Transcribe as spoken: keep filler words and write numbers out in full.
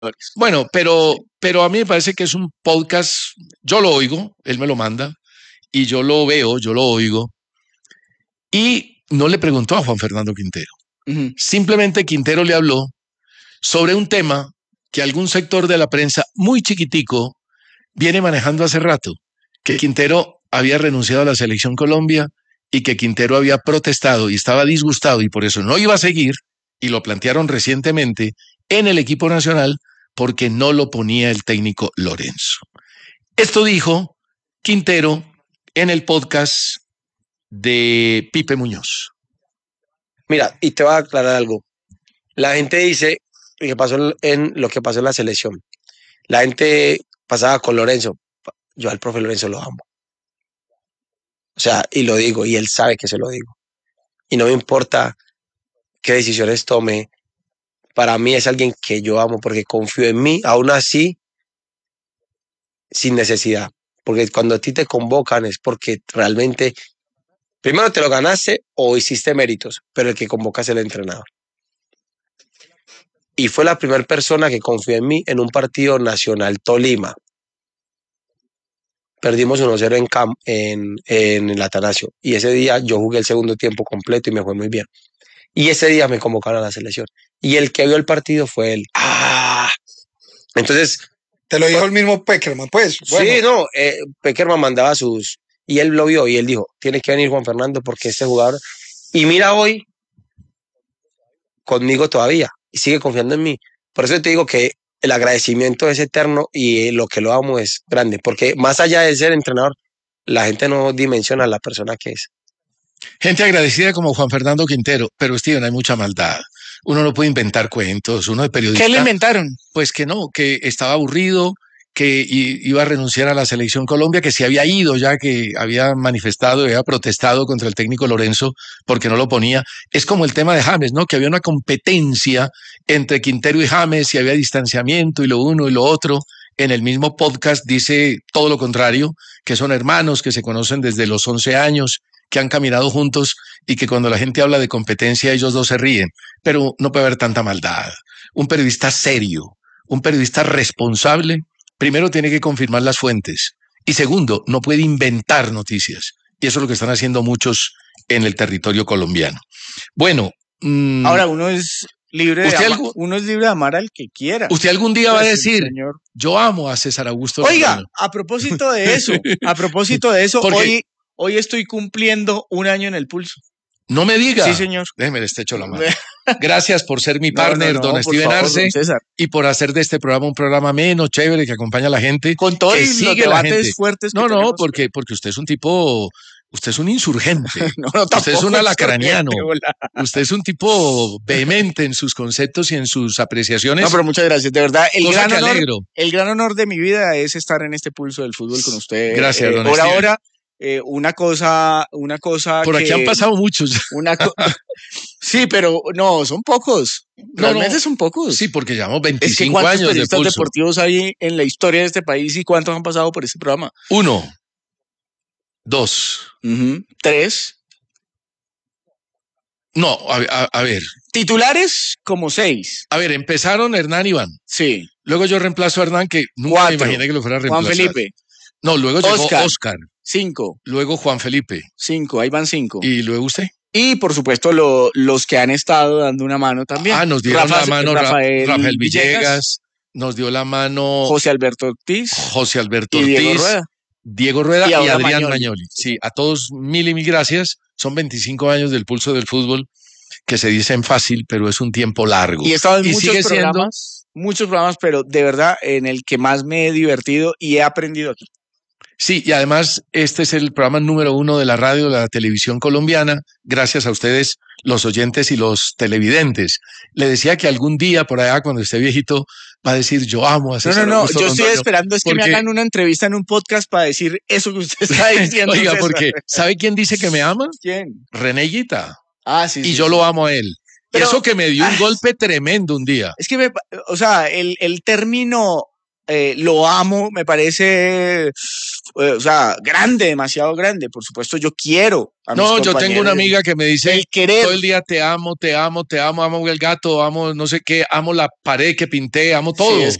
Bueno, pero, pero a mí me parece que es un podcast, yo lo oigo, él me lo manda, y yo lo veo, yo lo oigo, y no le preguntó a Juan Fernando Quintero. Uh-huh. Simplemente Quintero le habló sobre un tema que algún sector de la prensa muy chiquitico viene manejando hace rato, que Quintero había renunciado a la Selección Colombia y que Quintero había protestado y estaba disgustado y por eso no iba a seguir, y lo plantearon recientemente en el equipo nacional porque no lo ponía el técnico Lorenzo. Esto dijo Quintero en el podcast de Pipe Muñoz. Mira, y te voy a aclarar algo. La gente dice que pasó en lo que pasó en la selección. La gente pasaba con Lorenzo. Yo al profe Lorenzo lo amo. O sea, y lo digo, y él sabe que se lo digo. Y no me importa qué decisiones tome. Para mí es alguien que yo amo porque confío en mí, aún así, sin necesidad. Porque cuando a ti te convocan es porque realmente, primero te lo ganaste o hiciste méritos, pero el que convoca es el entrenador. Y fue la primera persona que confió en mí en un partido nacional Tolima. Perdimos uno cero en, Cam, en, en el Atanasio. Y ese día yo jugué el segundo tiempo completo y me fue muy bien. Y ese día me convocaron a la selección. Y el que vio el partido fue él. ¡Ah! Entonces... Te lo dijo pues, el mismo Peckerman, pues. Bueno. Sí, no, eh, Peckerman mandaba sus... Y él lo vio y él dijo, tiene que venir Juan Fernando porque este jugador... Y mira hoy, conmigo todavía. Y sigue confiando en mí. Por eso te digo que el agradecimiento es eterno y lo que lo amo es grande. Porque más allá de ser entrenador, la gente no dimensiona a la persona que es. Gente agradecida como Juan Fernando Quintero, pero Steven, hay mucha maldad. Uno no puede inventar cuentos, uno de periodista. ¿Qué le inventaron? Pues que no, que estaba aburrido, que iba a renunciar a la Selección Colombia, que se había ido ya, que había manifestado, había protestado contra el técnico Lorenzo porque no lo ponía. Es como el tema de James, ¿no? Que había una competencia entre Quintero y James y había distanciamiento y lo uno y lo otro. En el mismo podcast dice todo lo contrario, que son hermanos, que se conocen desde los once años, que han caminado juntos y que cuando la gente habla de competencia ellos dos se ríen, pero no puede haber tanta maldad. Un periodista serio, un periodista responsable, primero tiene que confirmar las fuentes y segundo, no puede inventar noticias y eso es lo que están haciendo muchos en el territorio colombiano. Bueno. Mmm, Ahora uno es libre de amar, algo, uno es libre de amar al que quiera. Usted algún día pues va a decir, señor, yo amo a César Augusto. Oiga, Romero. a propósito de eso, a propósito de eso, hoy... Hoy estoy cumpliendo un año en el Pulso. No me diga. Sí, señor. Déjeme le estrecho la mano. Gracias por ser mi partner, no, no, no, don Steven favor, Arce, don y por hacer de este programa un programa menos chévere que acompaña a la gente. Con todos que los sigue debates la gente. fuertes. No, que no, tenemos. porque, porque usted es un tipo, usted es un insurgente. no, no, usted es un alacraniano. Usted es un tipo vehemente en sus conceptos y en sus apreciaciones. No, pero muchas gracias. De verdad, el, Cosa gran que honor, alegro. el gran honor de mi vida es estar en este Pulso del Fútbol con usted. Gracias, eh, don Por Steven. ahora. Eh, una cosa, una cosa Por que, aquí han pasado muchos. Una co- sí, pero no, son pocos. Realmente no, no. son pocos. Sí, porque llevamos veinticinco es que ¿cuántos años de periodistas Pulso? deportivos hay en la historia de este país y cuántos han pasado por este programa? Uno. Dos. Uh-huh. Tres. No, a, a, a ver. Titulares, como seis. A ver, empezaron Hernán y Iván. Sí. Luego yo reemplazo a Hernán, que nunca Cuatro. me imaginé que lo fuera a reemplazar. Juan Felipe. No, luego llegó Oscar. Oscar. Cinco. Luego Juan Felipe. Cinco, ahí van cinco. ¿Y luego usted? Y por supuesto lo, los que han estado dando una mano también. Ah, nos dieron Rafa, la mano Rafael, Rafael Villegas, Villegas, nos dio la mano José Alberto Ortiz, José Alberto y Ortiz, Diego Rueda. Diego Rueda y, y Adrián Magnoli. Magnoli. Sí, a todos mil y mil gracias. Son veinticinco años del Pulso del Fútbol, que se dicen fácil, pero es un tiempo largo. Y he estado en y muchos sigue programas, siendo... muchos programas, pero de verdad en el que más me he divertido y he aprendido aquí. Sí, y además este es el programa número uno de la radio, de la televisión colombiana, gracias a ustedes, los oyentes y los televidentes. Le decía que algún día por allá, cuando esté viejito, va a decir, yo amo a César No, no, no, Augusto yo Londoño, estoy esperando es que porque... me hagan una entrevista en un podcast para decir eso que usted está diciendo. Oiga, César. porque ¿sabe quién dice que me ama? ¿Quién? René Higuita. Ah, sí, Y sí, yo sí. lo amo a él. Pero, y eso que me dio un ah, golpe tremendo un día. Es que, me, o sea, el, el término eh, lo amo, me parece, eh, o sea, grande, demasiado grande. Por supuesto, yo quiero a mis No, yo tengo compañeros. una amiga que me dice El querer. todo el día te amo, te amo, te amo, amo el gato, amo no sé qué, amo la pared que pinté, amo todo. Sí, es